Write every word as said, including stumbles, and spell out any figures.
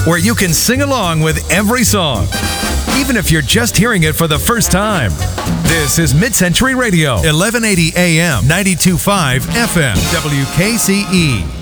where you can sing along with every song, even if you're just hearing it for the first time. This is Mid-Century Radio, eleven eighty A M, ninety-two point five F M, W K C E.